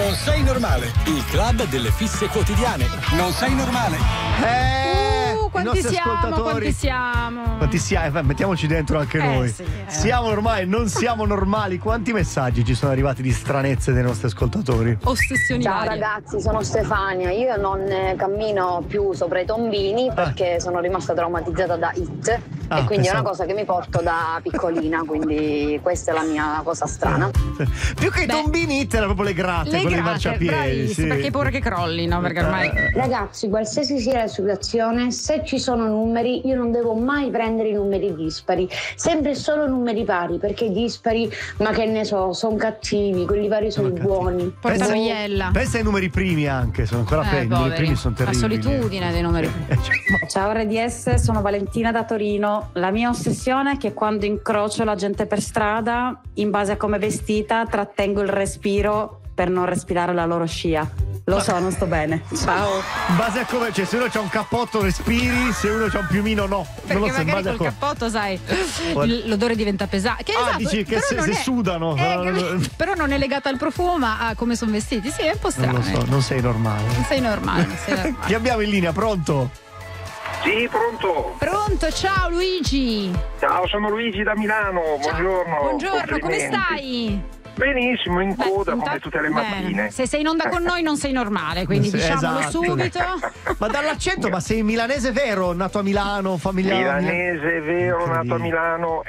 Non sei normale. Il club delle fisse quotidiane. Non sei normale. Quanti siamo? Mettiamoci dentro anche noi. Sì, Siamo normali, non siamo normali. Quanti messaggi ci sono arrivati di stranezze dai nostri ascoltatori? Ossessioni Ciao varie. ragazzi, sono Stefania. Io non cammino più sopra i tombini perché sono rimasta traumatizzata da It. E quindi è una cosa che mi porto da piccolina, quindi questa è la mia cosa strana. Più che i tombini It era proprio le grate, quelle di marciapiedi. Sì. Perché hai paura che crolli, no? Perché ormai Ragazzi, qualsiasi sia la situazione, se ci sono numeri, io non devo mai prendere i numeri dispari, sempre solo numeri pari, perché i dispari, ma che ne so, sono cattivi, quelli pari sono i buoni. portano iella. Pensa ai numeri primi anche, sono ancora peggio. I numeri primi sono La terribili. solitudine dei numeri primi. Ciao RDS, sono Valentina da Torino. La mia ossessione è che quando incrocio la gente per strada, in base a come è vestita, trattengo il respiro per non respirare la loro scia. Lo so, non sto bene. Ciao. In base a come, cioè se uno c'ha un cappotto respiri, se uno c'ha un piumino no. Perché non lo so, in magari base a col cappotto, sai, l'odore diventa pesante. Che esatto, dici che però se non è- sudano. però non è legata al profumo, ma a come sono vestiti. Sì, è un po' strano. Non lo so, non sei normale. Non sei normale, non sei normale. Chi abbiamo in linea? Pronto? Sì, pronto. Pronto, ciao Luigi. Ciao, sono Luigi da Milano. Buongiorno. Buongiorno, come complimenti. stai? Benissimo, in coda come intanto- tutte le bene. mattine. Se sei in onda con noi non sei normale, quindi Sì, diciamolo esatto. subito. Ma dall'accento, ma sei milanese vero? Nato a Milano, familiare? Milanese vero, nato a Milano,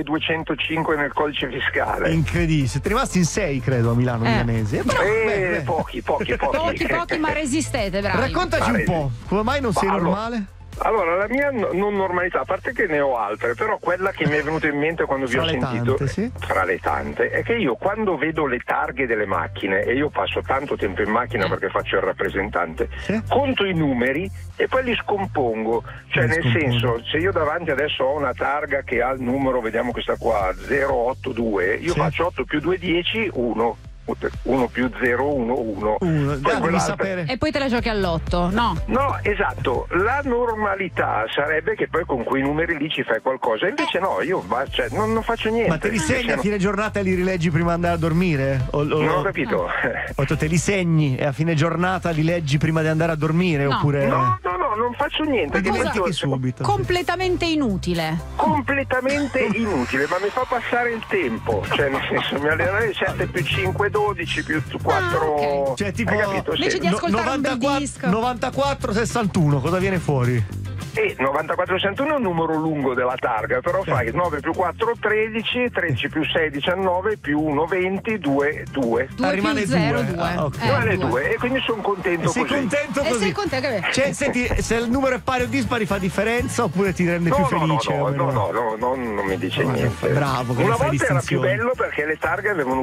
F205 nel codice fiscale. Incredibile, siete rimasti in 6 credo a Milano milanese. Però, beh. Pochi. Pochi, ma resistete, bravi. Raccontaci un po', come mai non sei normale? Allora, la mia non normalità, a parte che ne ho altre, però quella che mi è venuta in mente quando vi Fra ho le sentito, tante, sì. fra le tante, è che io quando vedo le targhe delle macchine, e io passo tanto tempo in macchina perché faccio il rappresentante, conto i numeri e poi li scompongo. Cioè, nel senso, se io davanti adesso ho una targa che ha il numero, vediamo questa qua, 082, io faccio 8 più 2, 10, 1. 1 più 0, 1, 1. Devi sapere. E poi te la giochi all'otto, no? No, esatto, la normalità sarebbe che poi con quei numeri lì ci fai qualcosa, invece no, io non faccio niente. Ma te li segni Invece a fine giornata e li rileggi prima di andare a dormire? Non ho capito. Te li segni e a fine giornata li leggi prima di andare a dormire? No. Oppure No, non faccio niente. li dimentichi subito? Completamente inutile. Completamente inutile, ma mi fa passare il tempo. Cioè, nel senso, mi allenare 7 più 5, 12 più 4. Cioè tipo Hai capito? Invece di ascoltare un bel disco. 94 61, cosa viene fuori? E 9461 è un numero lungo della targa, però fai 9 più 4 13, 13 più 6 19, più 1 20, 2 2. 2 rimane più 0, 2. 2. Ah, ok. Rimane 2 e quindi sono contento Sei così. contento E così? sei contento che Cioè, senti, se il numero è pari o dispari fa differenza oppure ti rende più No, felice? non mi dice niente. Bravo, che Una fai volta era più distinzioni. bello perché le targhe avevano